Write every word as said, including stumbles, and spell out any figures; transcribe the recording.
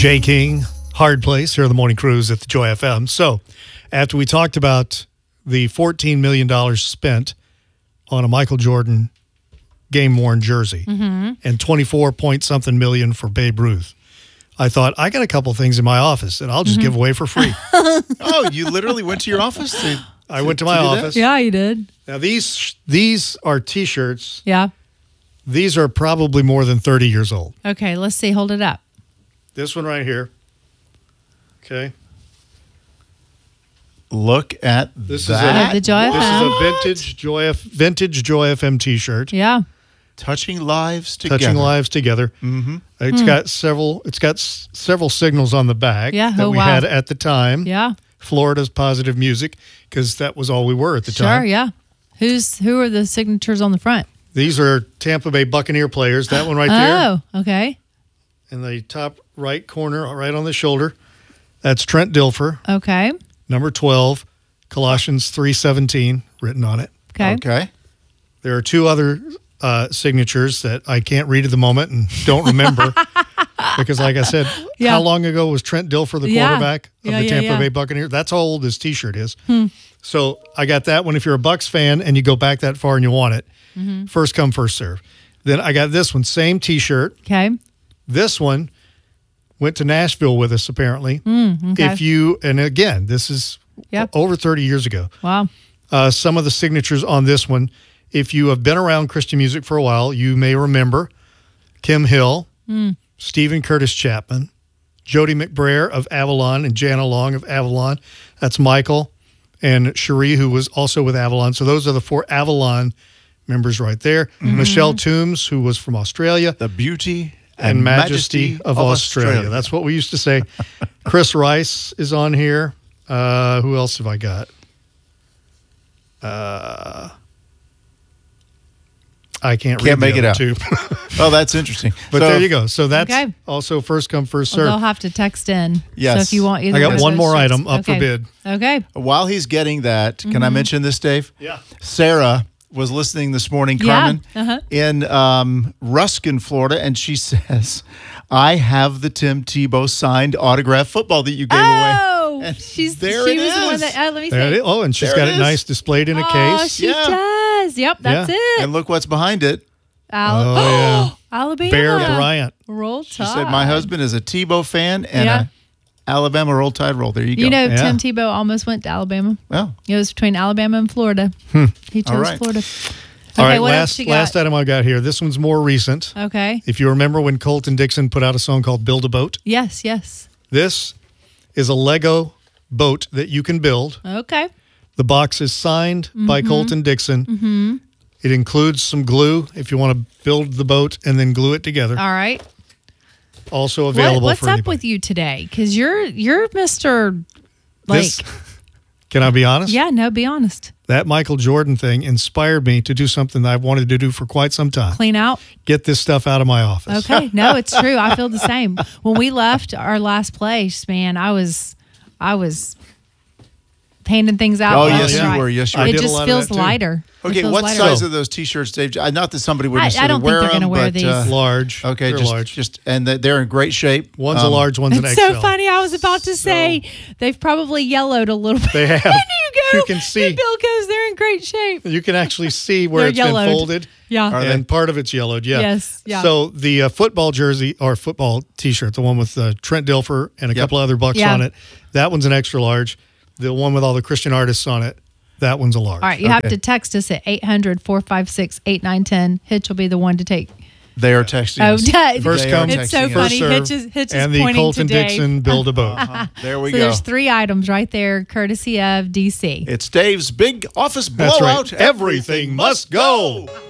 Jay King, Hard Place, here on the Morning Cruise at the Joy F M. So, after we talked about the fourteen million dollars spent on a Michael Jordan game-worn jersey Mm-hmm. and twenty-four point something million for Babe Ruth, I thought, I got a couple things in my office that I'll just Mm-hmm. give away for free. Oh, you literally went to your office? To, I went to my to do that? office. Yeah, you did. Now, these these are T-shirts. Yeah. These are probably more than thirty years old. Okay, let's see. Hold it up. This one right here. Okay. Look at This that. is a, The Joy this F M. is a vintage Joy F, vintage Joy F M T-shirt. Yeah. Touching lives together. Touching lives together. Mm-hmm. It's got several. It's got s- several signals on the back Yeah, that oh, we wow. had at the time. Yeah. Florida's Positive Music, because that was all we were at the Sure, time. yeah. Who's who are the signatures on the front? These are Tampa Bay Buccaneer players. That one right there, Oh, okay. in the top right corner, right on the shoulder. That's Trent Dilfer, Okay. number twelve, Colossians three seventeen, written on it. Okay. Okay. There are two other uh, signatures that I can't read at the moment and don't remember because, like I said, Yeah. how long ago was Trent Dilfer the Yeah. quarterback of Yeah, the yeah, Tampa yeah. Bay Buccaneers? That's how old this T-shirt is. So I got that one. If you're a Bucs fan and you go back that far and you want it, Mm-hmm. first come, first serve. Then I got this one, same T-shirt. Okay. This one went to Nashville with us, apparently. Mm, okay. If you, and again, this is Yep. over thirty years ago. Wow. Uh, some of the signatures on this one, if you have been around Christian music for a while, you may remember Kim Hill, Stephen Curtis Chapman, Jody McBrayer of Avalon, and Jana Long of Avalon. That's Michael, and Cherie, who was also with Avalon. So those are the four Avalon members right there. Michelle Toombs, who was from Australia, The beauty and majesty, of, Australia. That's what we used to say. Chris Rice is on here. Uh, who else have I got? Uh, I can't, read Can't make the it other out. two. Oh, that's interesting. But So, there you go. So that's Okay. also first come, first Well, serve. they'll have to text in. So Yes. if you want either I got of one those more shirts. item up for Okay. bid. Okay. While he's getting that, can I mention this, Dave? Yeah. Sarah was listening this morning, Yeah, Carmen, uh-huh. in um, Ruskin, Florida, and she says, I have the Tim Tebow signed autograph football that you gave away. Oh, And she's there she it was the one is. that. Uh, let me There it see. is. Oh, and she's There got it it is. nice displayed in a Oh, case. she Yeah. does. Yep, that's Yeah. it. And look what's behind it. Al- Oh, yeah. Alabama. Bear Bryant. Roll She Tide. said, my husband is a Tebow fan and Yeah. a Alabama Roll Tide roll. There you go. You know, Yeah. Tim Tebow almost went to Alabama. well, It was between Alabama and Florida. He chose All right. Florida. All Okay, right, what else last, you got? last item I got here. This one's more recent. Okay. If you remember when Colton Dixon put out a song called Build a Boat, Yes, yes. this is a Lego boat that you can build. Okay. The box is signed by Mm-hmm. Colton Dixon. Mm-hmm. It includes some glue if you want to build the boat and then glue it together. All right. Also What, available what's for up anybody. with you today? Because you're you're Mister Like, This, can I be honest? yeah, no, be honest. That Michael Jordan thing inspired me to do something that I've wanted to do for quite some time. Clean out. Get this stuff out of my office. Okay. No, it's true. I feel the same. When we left our last place, man, I was I was painting things out. Oh, left yes, and you right. were. Yes, you I were. It did a just lot of feels that, too. lighter. It Okay, feels what lighter. size are those T-shirts, Dave? Uh, Not that somebody would I- I necessarily don't think wear they're them, gonna wear but, these. uh, Large. okay, They're just, large. just and that they're in great shape. One's a Um, large, one's an It's X L. so funny. I was about to say they've probably yellowed a little bit. They have. And you go. You can see. And Bill goes, they're in great shape. You can actually see where They're it's yellowed. been folded. Yeah. Are they? And part of it's yellowed, yeah. Yes, yeah. So the uh, football jersey or football T-shirt, the one with uh, Trent Dilfer and a Yep. couple other bucks Yeah. on it, that one's an extra large. The one with all the Christian artists on it, that one's a large. All right, you have Okay. to text us at eight hundred, four five six, eight nine one zero. Hitch will be the one to take. They are texting Oh, us. duh. First They come, are It's so texting us. first funny. serve, Hitch is, Hitch is and the pointing Colton to Dave. Dixon Build a Boat. Uh-huh. There we So go. there's three items right there, courtesy of D C. It's Dave's big office That's blowout. right. Everything must go.